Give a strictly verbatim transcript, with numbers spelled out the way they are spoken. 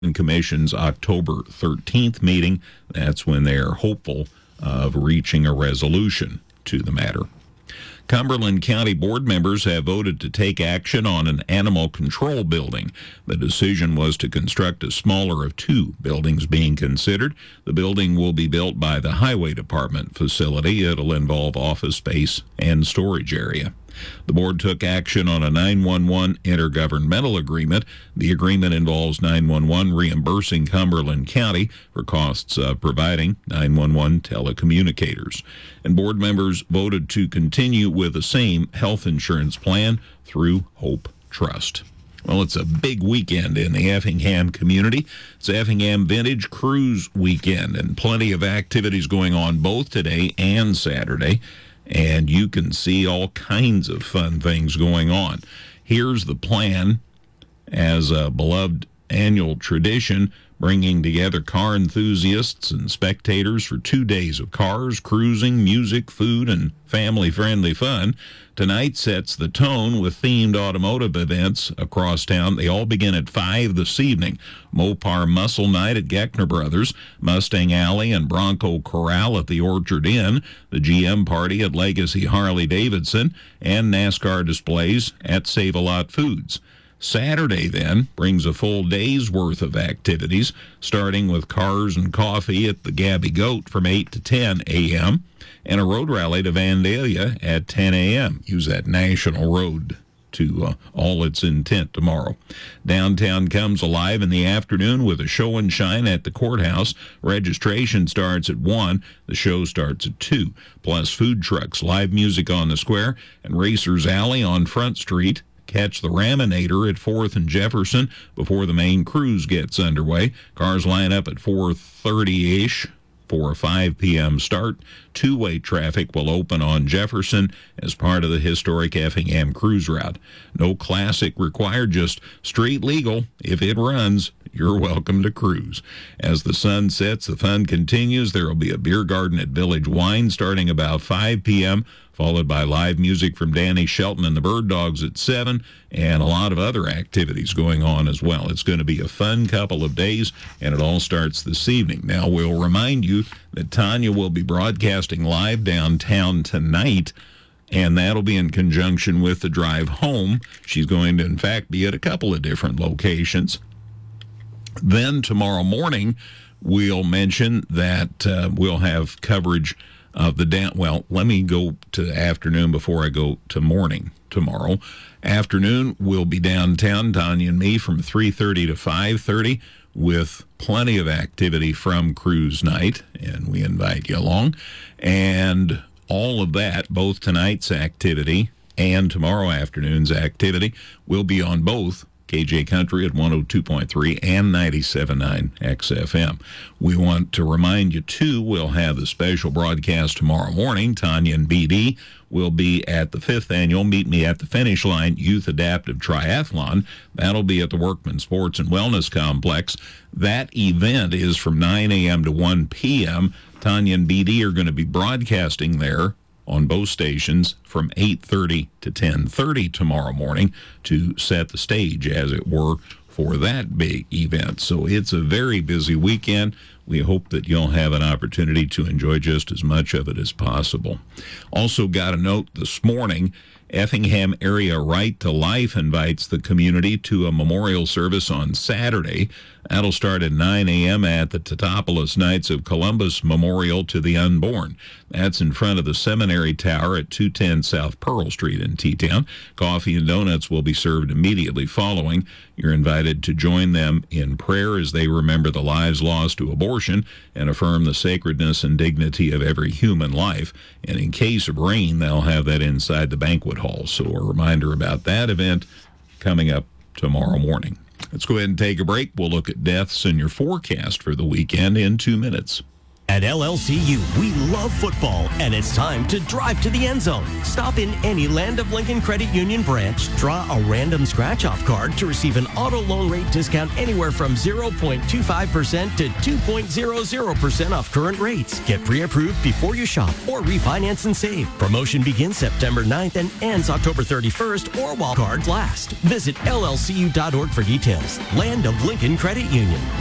Commission's October thirteenth meeting. That's when they are hopeful of reaching a resolution to the matter. Cumberland County board members have voted to take action on an animal control building. The decision was to construct a smaller of two buildings being considered. The building will be built by the Highway Department facility. It'll involve office space and storage area. The board took action on a nine one one intergovernmental agreement. The agreement involves nine one one reimbursing Cumberland County for costs of providing nine one one telecommunicators. And board members voted to continue with the same health insurance plan through Hope Trust. Well, it's a big weekend in the Effingham community. It's Effingham Vintage Cruise Weekend, and plenty of activities going on both today and Saturday. And you can see all kinds of fun things going on. Here's the plan as a beloved annual tradition, bringing together car enthusiasts and spectators for two days of cars, cruising, music, food, and family-friendly fun. Tonight sets the tone with themed automotive events across town. They all begin at five this evening. Mopar Muscle Night at Geckner Brothers, Mustang Alley and Bronco Corral at the Orchard Inn, the G M Party at Legacy Harley-Davidson, and NASCAR displays at Save-A-Lot Foods. Saturday, then, brings a full day's worth of activities, starting with cars and coffee at the Gabby Goat from eight to ten a.m., and a road rally to Vandalia at ten a.m. Use that national road to uh, all its intent tomorrow. Downtown comes alive in the afternoon with a show and shine at the courthouse. Registration starts at one. The show starts at two. Plus food trucks, live music on the square, and Racers Alley on Front Street. Catch the Raminator at fourth and Jefferson before the main cruise gets underway. Cars line up at four thirty-ish for a five p.m. start. Two-way traffic will open on Jefferson as part of the historic Effingham cruise route. No classic required, just street legal. If it runs, you're welcome to cruise. As the sun sets, the fun continues. There will be a beer garden at Village Wine starting about five p.m., followed by live music from Danny Shelton and the Bird Dogs at seven, and a lot of other activities going on as well. It's going to be a fun couple of days, and it all starts this evening. Now, we'll remind you that Tanya will be broadcasting live downtown tonight, and that'll be in conjunction with the drive home. She's going to, in fact, be at a couple of different locations. Then tomorrow morning, we'll mention that uh, we'll have coverage of the down. Well, let me go to afternoon before I go to morning tomorrow. Afternoon, we'll be downtown, Tanya and me, from three thirty to five thirty with plenty of activity from cruise night, and we invite you along. And all of that, both tonight's activity and tomorrow afternoon's activity, will be on both K J Country at one oh two point three and ninety-seven point nine X F M. We want to remind you, too, we'll have the special broadcast tomorrow morning. Tanya and B D will be at the fifth Annual Meet Me at the Finish Line Youth Adaptive Triathlon. That'll be at the Workman Sports and Wellness Complex. That event is from nine a.m. to one p.m. Tanya and B D are going to be broadcasting there on both stations from eight thirty to ten thirty tomorrow morning to set the stage, as it were, for that big event. So it's a very busy weekend. We hope that you'll have an opportunity to enjoy just as much of it as possible. Also got a note this morning, Effingham Area Right to Life invites the community to a memorial service on Saturday. That'll start at nine a.m. at the Teutopolis Knights of Columbus Memorial to the Unborn. That's in front of the Seminary Tower at two ten South Pearl Street in T-Town. Coffee and donuts will be served immediately following. You're invited to join them in prayer as they remember the lives lost to abortion and affirm the sacredness and dignity of every human life. And in case of rain, they'll have that inside the banquet hall. So a reminder about that event coming up tomorrow morning. Let's go ahead and take a break. We'll look at deaths and your forecast for the weekend in two minutes. At L L C U, we love football, and it's time to drive to the end zone. Stop in any Land of Lincoln Credit Union branch, draw a random scratch-off card to receive an auto loan rate discount anywhere from zero point two five percent to two point zero zero percent off current rates. Get pre-approved before you shop or refinance and save. Promotion begins September ninth and ends October thirty-first or while cards last. Visit L L C U dot org for details. Land of Lincoln Credit Union.